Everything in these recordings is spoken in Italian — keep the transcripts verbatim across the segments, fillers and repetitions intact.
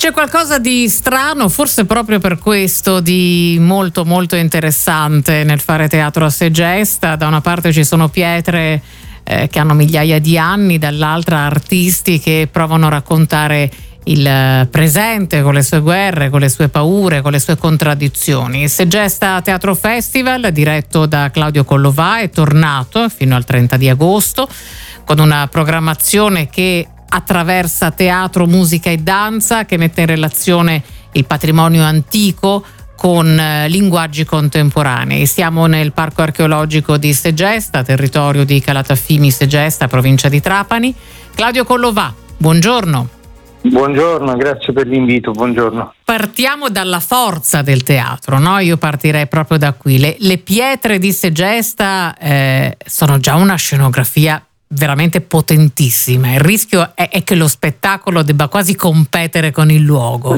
C'è qualcosa di strano, forse proprio per questo, di molto molto interessante nel fare teatro a Segesta. Da una parte ci sono pietre eh, che hanno migliaia di anni, dall'altra artisti che provano a raccontare il presente con le sue guerre, con le sue paure, con le sue contraddizioni. Segesta Teatro Festival, diretto da Claudio Collovà, è tornato fino al trenta di agosto con una programmazione che attraversa teatro, musica e danza, che mette in relazione il patrimonio antico con eh, linguaggi contemporanei. Siamo nel Parco Archeologico di Segesta, territorio di Calatafimi Segesta, provincia di Trapani. Claudio Collovà, buongiorno. Buongiorno, grazie per l'invito, buongiorno. Partiamo dalla forza del teatro, no? Io partirei proprio da qui. Le, le pietre di Segesta eh, sono già una scenografia veramente potentissima. Il rischio è, è che lo spettacolo debba quasi competere con il luogo.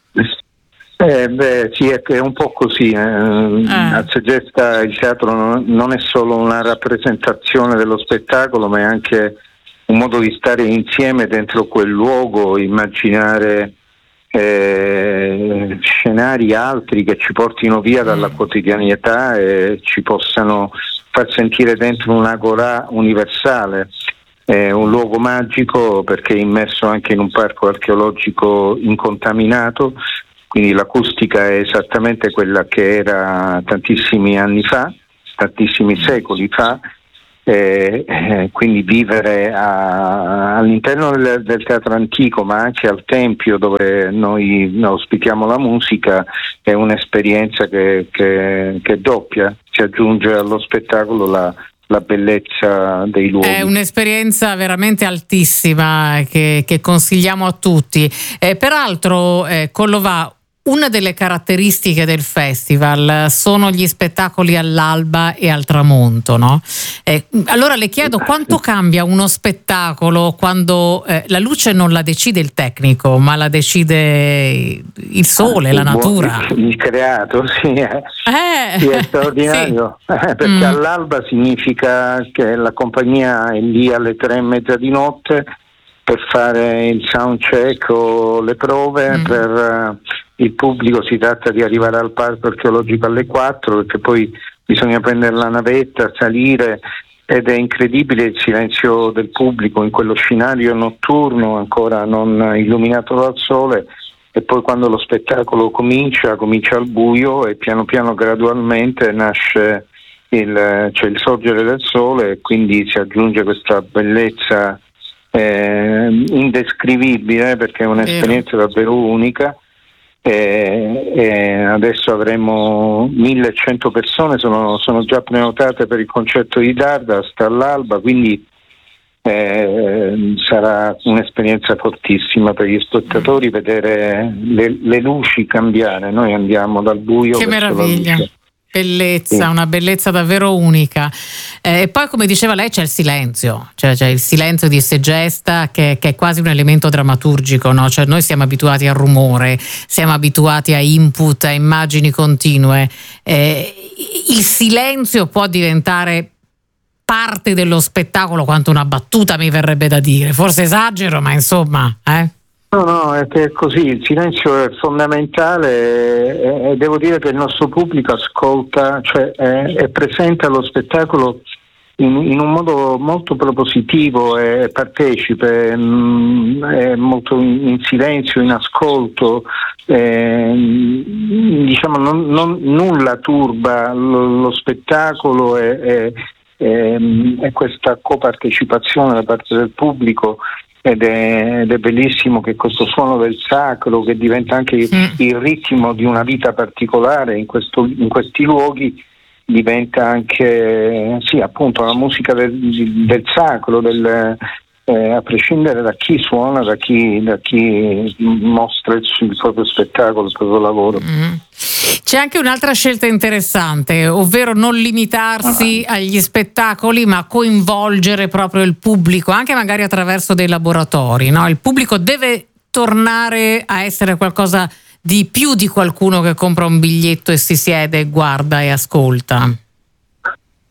Eh, beh, sì, è, è un po' così. Eh. Eh. A Segesta il teatro non, non è solo una rappresentazione dello spettacolo, ma è anche un modo di stare insieme dentro quel luogo, immaginare eh, scenari altri che ci portino via dalla quotidianità e ci possano far sentire dentro un'agorà universale. È un luogo magico perché è immerso anche in un parco archeologico incontaminato, quindi l'acustica è esattamente quella che era tantissimi anni fa, tantissimi secoli fa. Eh, eh, quindi vivere a, all'interno del, del teatro antico, ma anche al tempio dove noi ospitiamo la musica, è un'esperienza che, che, che è doppia, si aggiunge allo spettacolo la, la bellezza dei luoghi. È un'esperienza veramente altissima che, che consigliamo a tutti. Eh, peraltro, eh, Collovà, una delle caratteristiche del festival sono gli spettacoli all'alba e al tramonto, no? Eh, allora le chiedo quanto cambia uno spettacolo quando eh, la luce non la decide il tecnico, ma la decide il sole, la natura. Il creato, sì, è, eh, sì, è straordinario, sì. eh, perché mm. all'alba significa che la compagnia è lì alle tre e mezza di notte per fare il sound check o le prove, mm. per uh, il pubblico si tratta di arrivare al parco archeologico alle quattro, perché poi bisogna prendere la navetta, salire, ed è incredibile il silenzio del pubblico in quello scenario notturno ancora non illuminato dal sole, e poi quando lo spettacolo comincia, comincia al buio e piano piano gradualmente nasce il, c'è il sorgere del sole, e quindi si aggiunge questa bellezza eh, indescrivibile, perché è un'esperienza davvero unica. E, e adesso avremo millecento persone, sono, sono già prenotate per il concerto di Dardast all'alba, quindi eh, sarà un'esperienza fortissima per gli spettatori vedere le, le luci cambiare. Noi andiamo dal buio che verso meraviglia. La luce. Bellezza, sì. Una bellezza davvero unica. Eh, e poi, come diceva lei, c'è il silenzio, cioè c'è il silenzio di Segesta che, che è quasi un elemento drammaturgico, no? Cioè noi siamo abituati al rumore, siamo abituati a input, a immagini continue. Eh, il silenzio può diventare parte dello spettacolo quanto una battuta, mi verrebbe da dire. Forse esagero, ma insomma, eh? No, no, è che è così, il silenzio è fondamentale e, e devo dire che il nostro pubblico ascolta, cioè è, è presente allo spettacolo in, in un modo molto propositivo, è partecipe, mh, è molto in, in silenzio, in ascolto, eh, diciamo non, non, nulla turba lo, lo spettacolo e, e, e, e questa copartecipazione da parte del pubblico. Ed è, ed è bellissimo che questo suono del sacro, che diventa anche mm. il ritmo di una vita particolare in, questo, in questi luoghi, diventa anche sì appunto la musica del, del sacro, del, eh, a prescindere da chi suona, da chi, da chi mostra il, il proprio spettacolo, il proprio lavoro. Mm. C'è anche un'altra scelta interessante, ovvero non limitarsi ah. agli spettacoli, ma coinvolgere proprio il pubblico, anche magari attraverso dei laboratori, no? Il pubblico deve tornare a essere qualcosa di più di qualcuno che compra un biglietto e si siede, guarda e ascolta.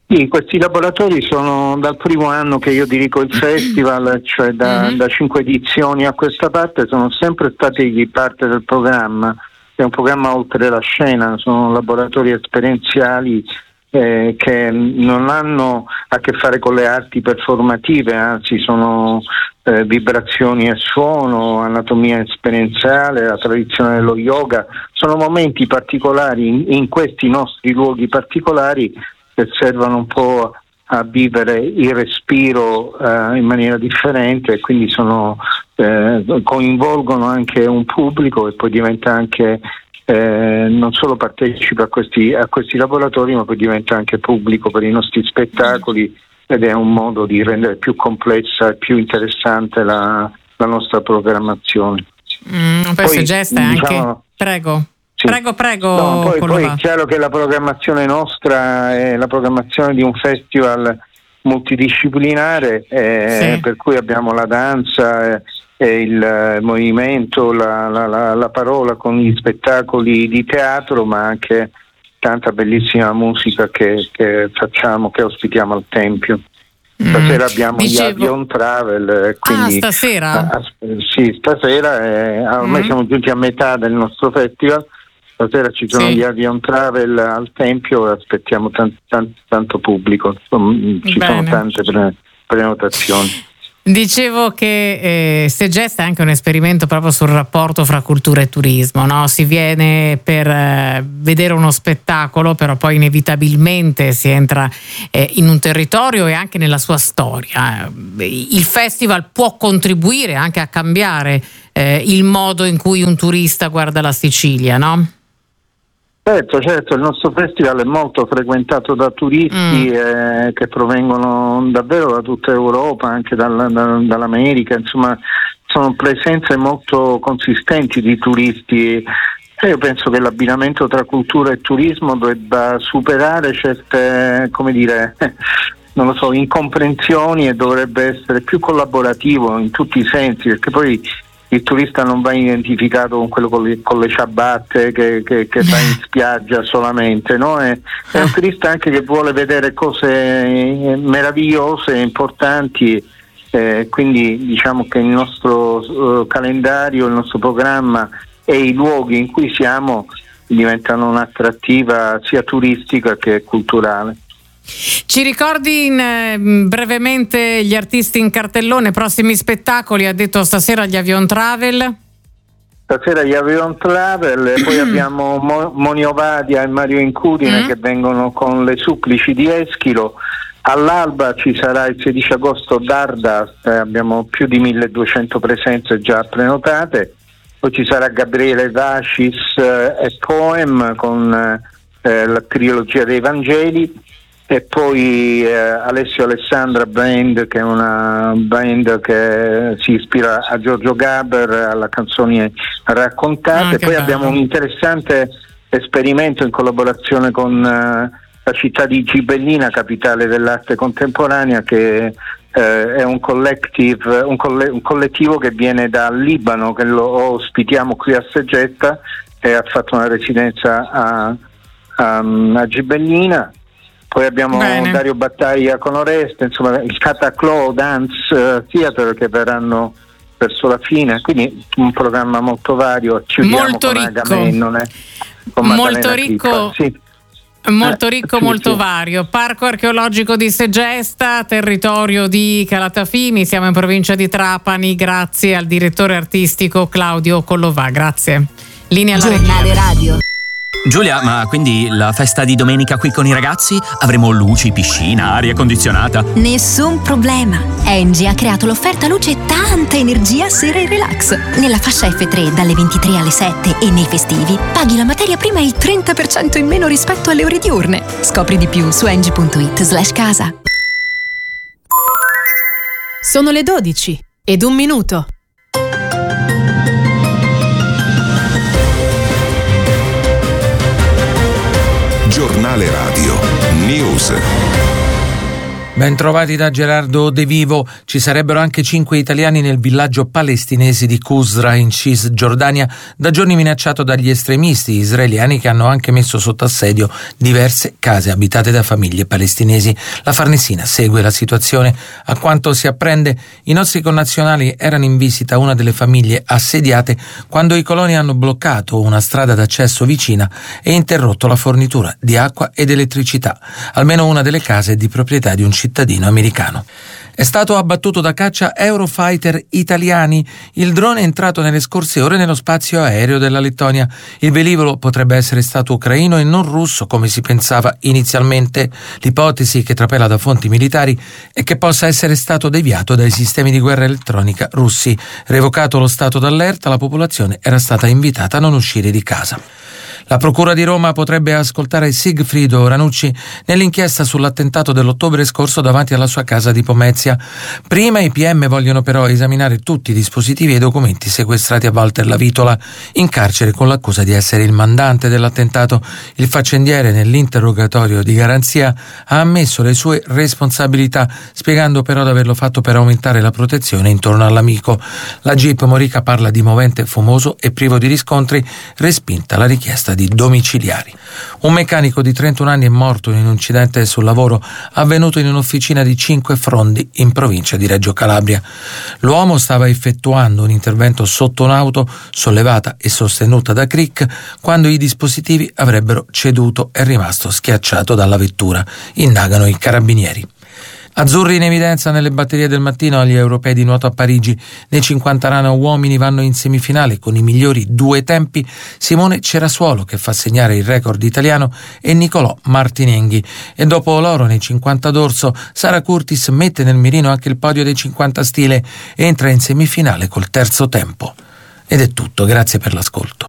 Sì, questi laboratori sono dal primo anno che io dirigo il festival, cioè da, mm-hmm. da cinque edizioni a questa parte, sono sempre stati parte del programma. È un programma oltre la scena, sono laboratori esperienziali eh, che non hanno a che fare con le arti performative, anzi sono eh, vibrazioni e suono, anatomia esperienziale, la tradizione dello yoga. Sono momenti particolari in, in questi nostri luoghi particolari che servono un po' a vivere il respiro eh, in maniera differente, e quindi sono, eh, coinvolgono anche un pubblico e poi diventa anche eh, non solo partecipa a questi, a questi laboratori, ma poi diventa anche pubblico per i nostri spettacoli, ed è un modo di rendere più complessa e più interessante la, la nostra programmazione. Mm, poi poi Segesta anche, diciamo, prego. Sì. Prego, prego. No, poi, poi è chiaro che la programmazione nostra è la programmazione di un festival multidisciplinare, eh, sì. per cui abbiamo la danza, eh, e il movimento, la, la, la, la parola con gli spettacoli di teatro, ma anche tanta bellissima musica che, che facciamo, che ospitiamo al Tempio. Stasera abbiamo Dicevo... gli Avion Travel, quindi, ah, stasera? Ah, sì, stasera eh, ormai mm. siamo giunti a metà del nostro festival. Stasera ci sono sì. gli Avion Travel al Tempio e aspettiamo tanto, tanto, tanto pubblico, ci Bene. sono tante pre- prenotazioni. Dicevo che eh, Segesta è anche un esperimento proprio sul rapporto fra cultura e turismo, no? Si viene per eh, vedere uno spettacolo, però poi inevitabilmente si entra eh, in un territorio e anche nella sua storia. Il festival può contribuire anche a cambiare eh, il modo in cui un turista guarda la Sicilia, no? Certo, certo, il nostro festival è molto frequentato da turisti mm. eh, che provengono davvero da tutta Europa, anche dal, da, dall'America, insomma sono presenze molto consistenti di turisti. E io penso che l'abbinamento tra cultura e turismo debba superare certe, come dire, non lo so, incomprensioni, e dovrebbe essere più collaborativo in tutti i sensi, perché poi il turista non va identificato con quello con le, con le ciabatte che, che, che va in spiaggia solamente, no? È, è un turista anche che vuole vedere cose meravigliose, importanti, eh, quindi diciamo che il nostro uh, calendario, il nostro programma e i luoghi in cui siamo diventano un'attrattiva sia turistica che culturale. Ci ricordi in, eh, brevemente gli artisti in cartellone, prossimi spettacoli? Ha detto stasera gli Avion Travel. Stasera gli Avion Travel, e poi abbiamo Mo- Moni Ovadia e Mario Incudine mm. che vengono con Le Supplici di Eschilo. All'alba ci sarà il sedici agosto Dardust, eh, abbiamo più di milleduecento presenze già prenotate. Poi ci sarà Gabriele Vacis eh, e Poem con eh, la trilogia dei Vangeli. E poi eh, Alessio Alessandra Band, che è una band che si ispira a Giorgio Gaber, alla canzoni raccontate. Ah, poi bello. Abbiamo un interessante esperimento in collaborazione con eh, la città di Gibellina, capitale dell'arte contemporanea, che eh, è un collective, un, coll- un collettivo che viene dal Libano, che lo ospitiamo qui a Segesta, e ha fatto una residenza a, a, a Gibellina. Poi abbiamo Bene. Dario Battaglia con Oreste, insomma il Cataclaw Dance Theater che verranno verso la fine, quindi un programma molto vario. Chiudiamo molto con ricco, Agamennone, con molto ricco, sì. molto ricco, eh, molto sì, vario. Parco archeologico di Segesta, territorio di Calatafimi, siamo in provincia di Trapani, grazie al direttore artistico Claudio Collovà, grazie. Linea alla Giornale Radio. Giulia, ma quindi la festa di domenica qui con i ragazzi? Avremo luci, piscina, aria condizionata? Nessun problema. Engie ha creato l'offerta luce e tanta energia sera e relax. Nella fascia effe tre dalle ventitré alle sette e nei festivi paghi la materia prima il trenta per cento in meno rispetto alle ore diurne. Scopri di più su engie punto it slash casa. Sono le dodici ed un minuto. Giornale Radio News. Ben trovati da Gerardo De Vivo. Ci sarebbero anche cinque italiani nel villaggio palestinese di Qusra in Cisgiordania, da giorni minacciato dagli estremisti israeliani che hanno anche messo sotto assedio diverse case abitate da famiglie palestinesi. La Farnesina segue la situazione. A quanto si apprende, i nostri connazionali erano in visita a una delle famiglie assediate quando i coloni hanno bloccato una strada d'accesso vicina e interrotto la fornitura di acqua ed elettricità. Almeno una delle case è di proprietà di un cittadino americano. È stato abbattuto da caccia Eurofighter italiani. Il drone è entrato nelle scorse ore nello spazio aereo della Lettonia. Il velivolo potrebbe essere stato ucraino e non russo, come si pensava inizialmente. L'ipotesi, che trapela da fonti militari, è che possa essere stato deviato dai sistemi di guerra elettronica russi. Revocato lo stato d'allerta, la popolazione era stata invitata a non uscire di casa. La Procura di Roma potrebbe ascoltare Sigfrido Ranucci nell'inchiesta sull'attentato dell'ottobre scorso davanti alla sua casa di Pomezia. Prima i P M vogliono però esaminare tutti i dispositivi e i documenti sequestrati a Walter Lavitola, in carcere con l'accusa di essere il mandante dell'attentato. Il faccendiere, nell'interrogatorio di garanzia, ha ammesso le sue responsabilità, spiegando però di averlo fatto per aumentare la protezione intorno all'amico. La G I P Morica parla di movente fumoso e privo di riscontri, respinta la richiesta di domiciliari. Un meccanico di trentuno anni è morto in un incidente sul lavoro avvenuto in un'officina di Cinque Frondi in provincia di Reggio Calabria. L'uomo stava effettuando un intervento sotto un'auto sollevata e sostenuta da cric quando i dispositivi avrebbero ceduto e è rimasto schiacciato dalla vettura. Indagano i carabinieri. Azzurri in evidenza nelle batterie del mattino agli europei di nuoto a Parigi. Nei cinquanta rana uomini vanno in semifinale con i migliori due tempi Simone Cerasuolo, che fa segnare il record italiano, e Nicolò Martinenghi. E dopo l'oro nei cinquanta dorso, Sara Curtis mette nel mirino anche il podio dei cinquanta stile e entra in semifinale col terzo tempo. Ed è tutto, grazie per l'ascolto.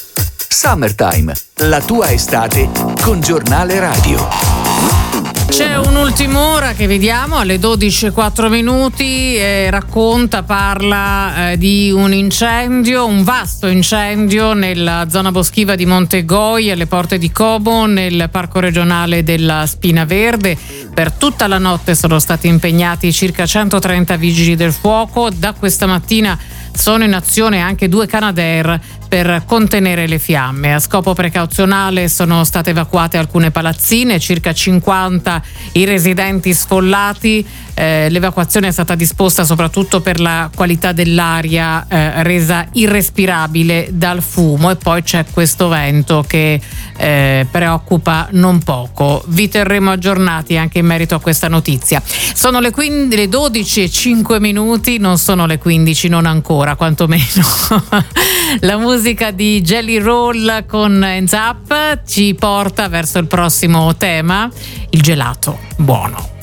Summertime, la tua estate con Giornale Radio. C'è un'ultima ora che vediamo alle dodici e quattro minuti, eh, racconta, parla eh, di un incendio, un vasto incendio nella zona boschiva di Montegoi, alle porte di Como, nel parco regionale della Spina Verde. Per tutta la notte sono stati impegnati circa centotrenta vigili del fuoco. Da questa mattina sono in azione anche due Canadair per contenere le fiamme. A scopo precauzionale sono state evacuate alcune palazzine, circa cinquanta i residenti sfollati. Eh, l'evacuazione è stata disposta soprattutto per la qualità dell'aria eh, resa irrespirabile dal fumo, e poi c'è questo vento che eh, preoccupa non poco. Vi terremo aggiornati anche in merito a questa notizia. Sono le, quindici, le dodici e cinque minuti, non sono le quindici, non ancora, quantomeno. La musica di Jelly Roll con Hands Up ci porta verso il prossimo tema, il gelato buono.